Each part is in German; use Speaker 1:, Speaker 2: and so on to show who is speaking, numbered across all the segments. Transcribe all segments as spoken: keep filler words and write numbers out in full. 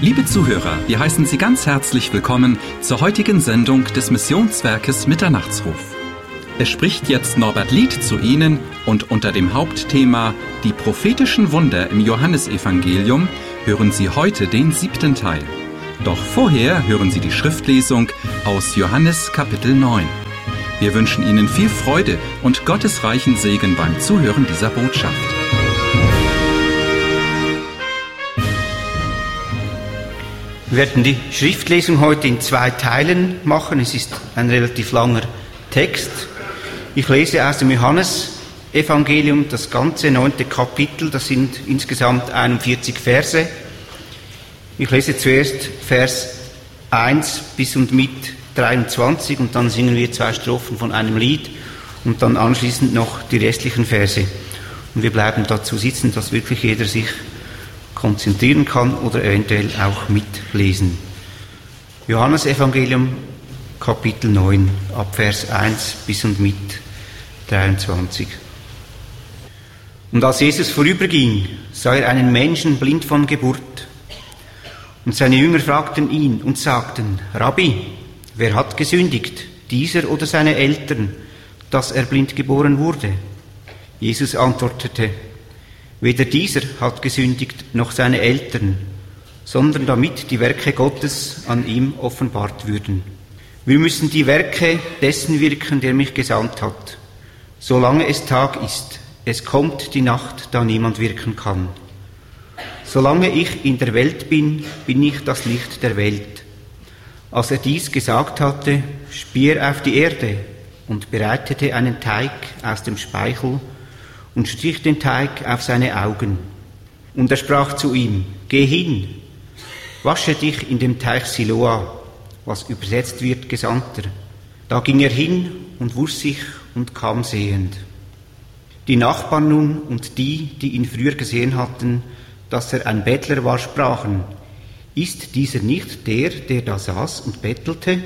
Speaker 1: Liebe Zuhörer, wir heißen Sie ganz herzlich willkommen zur heutigen Sendung des Missionswerkes Mitternachtsruf. Es spricht jetzt Norbert Lied zu Ihnen und unter dem Hauptthema Die prophetischen Wunder im Johannesevangelium hören Sie heute den siebten Teil. Doch vorher hören Sie die Schriftlesung aus Johannes Kapitel neun. Wir wünschen Ihnen viel Freude und gottesreichen Segen beim Zuhören dieser Botschaft.
Speaker 2: Wir werden die Schriftlesung heute in zwei Teilen machen. Es ist ein relativ langer Text. Ich lese aus dem Johannesevangelium das ganze neunte Kapitel. Das sind insgesamt einundvierzig Verse. Ich lese zuerst Vers eins bis und mit dreiundzwanzig und dann singen wir zwei Strophen von einem Lied und dann anschließend noch die restlichen Verse. Und wir bleiben dazu sitzen, dass wirklich jeder sich konzentrieren kann oder eventuell auch mitlesen. Johannesevangelium Kapitel neun, ab Vers eins bis und mit dreiundzwanzig. Und als Jesus vorüberging, sah er einen Menschen blind von Geburt. Und seine Jünger fragten ihn und sagten: Rabbi, wer hat gesündigt, dieser oder seine Eltern, dass er blind geboren wurde? Jesus antwortete: Weder dieser hat gesündigt, noch seine Eltern, sondern damit die Werke Gottes an ihm offenbart würden. Wir müssen die Werke dessen wirken, der mich gesandt hat, solange es Tag ist. Es kommt die Nacht, da niemand wirken kann. Solange ich in der Welt bin, bin ich das Licht der Welt. Als er dies gesagt hatte, spie er auf die Erde und bereitete einen Teig aus dem Speichel und strich den Teig auf seine Augen. Und er sprach zu ihm: Geh hin, wasche dich in dem Teich Siloa, was übersetzt wird Gesandter. Da ging er hin und wusch sich und kam sehend. Die Nachbarn nun und die, die ihn früher gesehen hatten, dass er ein Bettler war, sprachen: Ist dieser nicht der, der da saß und bettelte?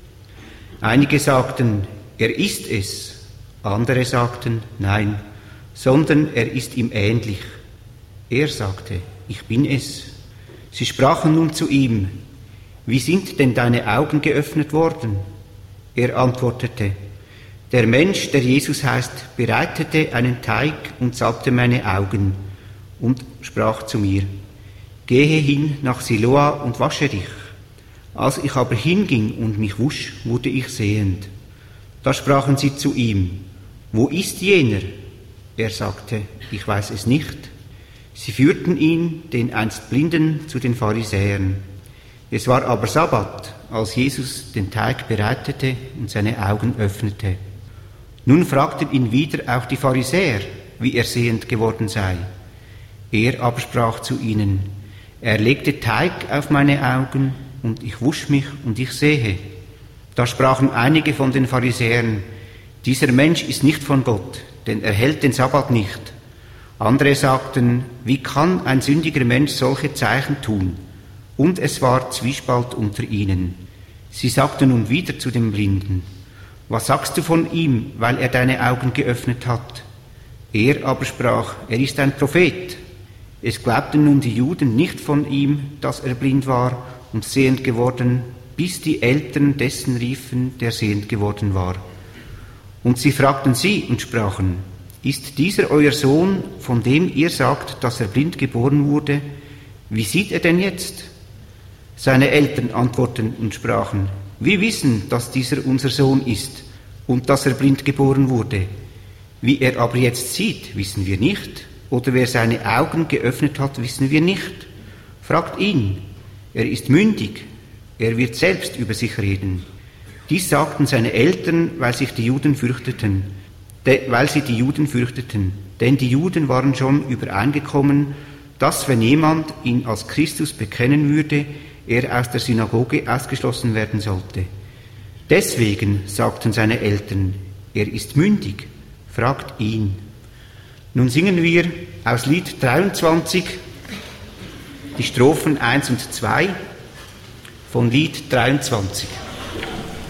Speaker 2: Einige sagten: Er ist es. Andere sagten: Nein, sondern er ist ihm ähnlich. Er sagte: Ich bin es. Sie sprachen nun zu ihm: Wie sind denn deine Augen geöffnet worden? Er antwortete: Der Mensch, der Jesus heißt, bereitete einen Teig und salbte meine Augen und sprach zu mir: Gehe hin nach Siloa und wasche dich. Als ich aber hinging und mich wusch, wurde ich sehend. Da sprachen sie zu ihm: Wo ist jener? Er sagte: Ich weiß es nicht. Sie führten ihn, den einst Blinden, zu den Pharisäern. Es war aber Sabbat, als Jesus den Teig bereitete und seine Augen öffnete. Nun fragten ihn wieder auch die Pharisäer, wie er sehend geworden sei. Er aber sprach zu ihnen: Er legte Teig auf meine Augen, und ich wusch mich, und ich sehe. Da sprachen einige von den Pharisäern: Dieser Mensch ist nicht von Gott, denn er hält den Sabbat nicht. Andere sagten: Wie kann ein sündiger Mensch solche Zeichen tun? Und es war Zwiespalt unter ihnen. Sie sagten nun wieder zu dem Blinden: Was sagst du von ihm, weil er deine Augen geöffnet hat? Er aber sprach: Er ist ein Prophet. Es glaubten nun die Juden nicht von ihm, dass er blind war und sehend geworden, bis die Eltern dessen riefen, der sehend geworden war. Und sie fragten sie und sprachen: Ist dieser euer Sohn, von dem ihr sagt, dass er blind geboren wurde? Wie sieht er denn jetzt? Seine Eltern antworteten und sprachen: Wir wissen, dass dieser unser Sohn ist und dass er blind geboren wurde. Wie er aber jetzt sieht, wissen wir nicht. Oder wer seine Augen geöffnet hat, wissen wir nicht. Fragt ihn. Er ist mündig. Er wird selbst über sich reden. Dies sagten seine Eltern, weil sich die Juden fürchteten, de, weil sie die Juden fürchteten. Denn die Juden waren schon übereingekommen, dass, wenn jemand ihn als Christus bekennen würde, er aus der Synagoge ausgeschlossen werden sollte. Deswegen sagten seine Eltern: Er ist mündig. Fragt ihn. Nun singen wir aus Lied dreiundzwanzig die Strophen eins und zwei von Lied dreiundzwanzig.